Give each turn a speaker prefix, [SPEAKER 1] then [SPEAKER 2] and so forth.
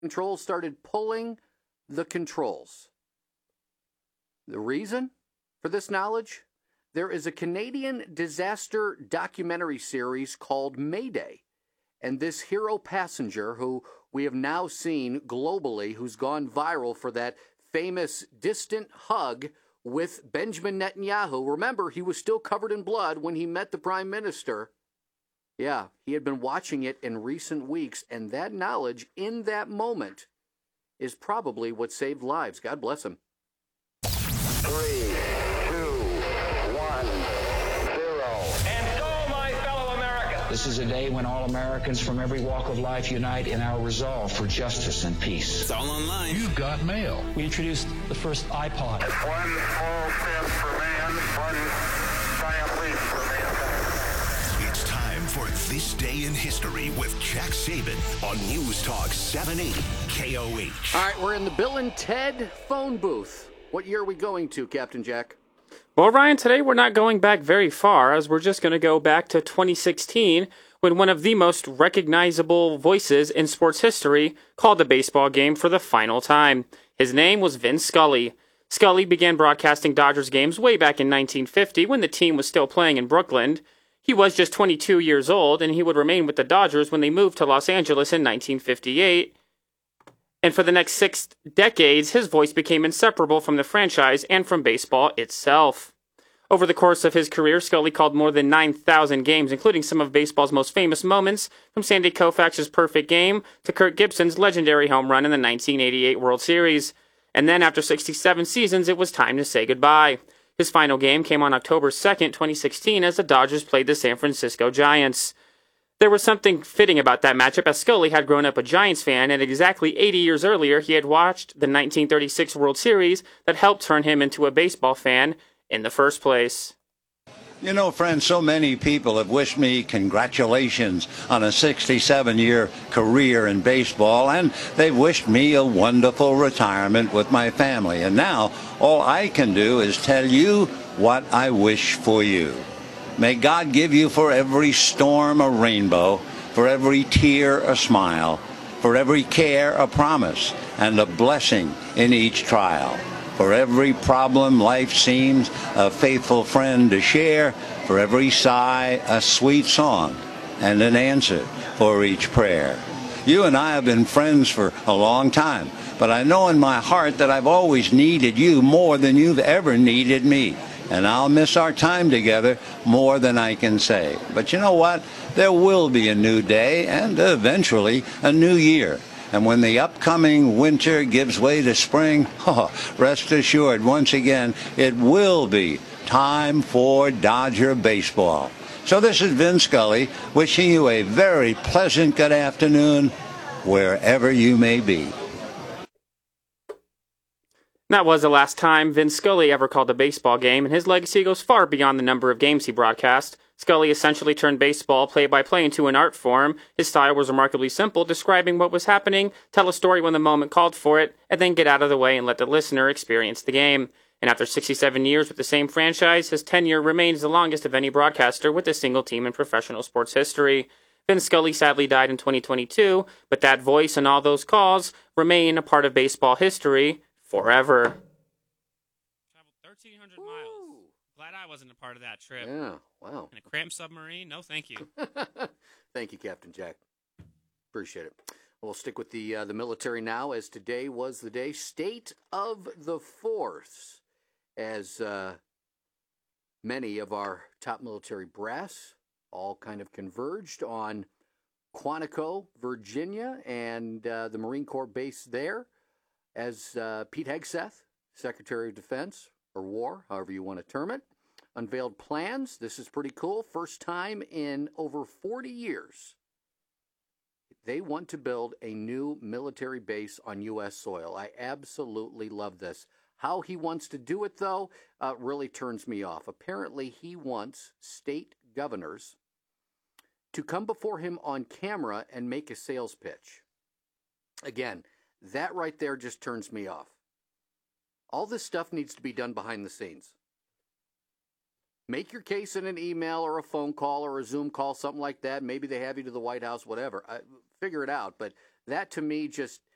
[SPEAKER 1] controls started pulling the controls. The reason for this knowledge? There is a Canadian disaster documentary series called Mayday. And this hero passenger, who we have now seen globally, who's gone viral for that famous distant hug with Benjamin Netanyahu. Remember, he was still covered in blood when he met the prime minister. Yeah, he had been watching it in recent weeks, and that knowledge in that moment is probably what saved lives. God bless him.
[SPEAKER 2] 3, 2, 1, 0.
[SPEAKER 3] And go, my fellow Americans.
[SPEAKER 4] This is a day when all Americans from every walk of life unite in our resolve for justice and peace.
[SPEAKER 5] It's all online.
[SPEAKER 6] You've got mail.
[SPEAKER 7] We introduced the first iPod.
[SPEAKER 2] It's one small step for man, one giant leap for mankind.
[SPEAKER 5] It's time for This Day in History with Jack Saban on News Talk 780 KOH.
[SPEAKER 1] All right, we're in the Bill and Ted phone booth. What year are we going to, Captain Jack?
[SPEAKER 8] Well, Ryan, today we're not going back very far, as we're just going to go back to 2016, when one of the most recognizable voices in sports history called the baseball game for the final time. His name was Vin Scully. Scully began broadcasting Dodgers games way back in 1950 when the team was still playing in Brooklyn. He was just 22 years old, and he would remain with the Dodgers when they moved to Los Angeles in 1958. And for the next 6 decades, his voice became inseparable from the franchise and from baseball itself. Over the course of his career, Scully called more than 9,000 games, including some of baseball's most famous moments, from Sandy Koufax's perfect game to Kirk Gibson's legendary home run in the 1988 World Series. And then after 67 seasons, it was time to say goodbye. His final game came on October 2nd, 2016, as the Dodgers played the San Francisco Giants. There was something fitting about that matchup, as Scully had grown up a Giants fan, and exactly 80 years earlier he had watched the 1936 World Series that helped turn him into a baseball fan in the first place.
[SPEAKER 9] You know, friends, so many people have wished me congratulations on a 67-year career in baseball, and they've wished me a wonderful retirement with my family. And now all I can do is tell you what I wish for you. May God give you for every storm a rainbow, for every tear a smile, for every care a promise, and a blessing in each trial. For every problem life seems a faithful friend to share, for every sigh a sweet song, and an answer for each prayer. You and I have been friends for a long time, but I know in my heart that I've always needed you more than you've ever needed me. And I'll miss our time together more than I can say. But you know what? There will be a new day and eventually a new year. And when the upcoming winter gives way to spring, rest assured, once again, it will be time for Dodger baseball. So this is Vin Scully wishing you a very pleasant good afternoon wherever you may be.
[SPEAKER 8] That was the last time Vin Scully ever called a baseball game, and his legacy goes far beyond the number of games he broadcast. Scully essentially turned baseball play-by-play into an art form. His style was remarkably simple, describing what was happening, tell a story when the moment called for it, and then get out of the way and let the listener experience the game. And after 67 years with the same franchise, his tenure remains the longest of any broadcaster with a single team in professional sports history. Vin Scully sadly died in 2022, but that voice and all those calls remain a part of baseball history forever.
[SPEAKER 10] Traveled 1,300 miles. Glad I wasn't a part of that trip.
[SPEAKER 1] Yeah, wow.
[SPEAKER 10] In a cramped submarine? No, thank you.
[SPEAKER 1] Thank you, Captain Jack. Appreciate it. We'll stick with the military now, as today was the day. State of the Force, as many of our top military brass all kind of converged on Quantico, Virginia, and the Marine Corps base there, as Pete Hegseth, Secretary of Defense, or War, however you want to term it, unveiled plans. This is pretty cool. First time in over 40 years, they want to build a new military base on U.S. soil. I absolutely love this. How he wants to do it, though, really turns me off. Apparently, he wants state governors to come before him on camera and make a sales pitch. Again, that right there just turns me off. All this stuff needs to be done behind the scenes. Make your case in an email or a phone call or a Zoom call, something like that. Maybe they have you to the White House, whatever. Figure it out. But that, to me, just